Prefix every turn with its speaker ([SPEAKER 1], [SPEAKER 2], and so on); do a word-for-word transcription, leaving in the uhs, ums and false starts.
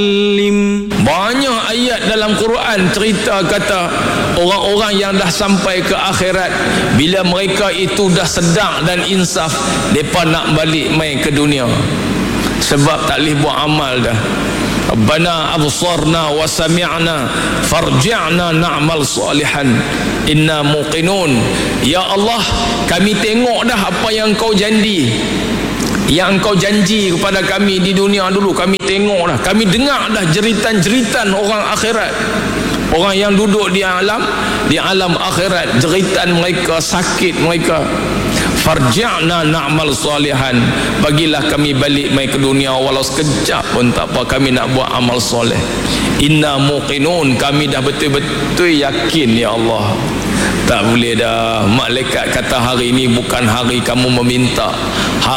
[SPEAKER 1] Banyak ayat dalam Quran cerita kata orang-orang yang dah sampai ke akhirat, bila mereka itu dah sedar dan insaf, mereka nak balik main ke dunia sebab tak boleh buat amal dah. Rabbana absarna wa sami'na farji'na na'mal salihan inna muqinun. Ya Allah, kami tengok dah apa yang kau janji, yang engkau janji kepada kami di dunia dulu. Kami tengok dah, kami dengar dah jeritan-jeritan orang akhirat, orang yang duduk di alam di alam akhirat, jeritan mereka, sakit mereka. Farji'na na'mal salihan, bagilah kami balik mai ke dunia walau sekejap pun tak apa, kami nak buat amal soleh. Inna muqinun, kami dah betul-betul yakin ya Allah. Tak boleh dah. Malaikat kata hari ini bukan hari kamu meminta, hari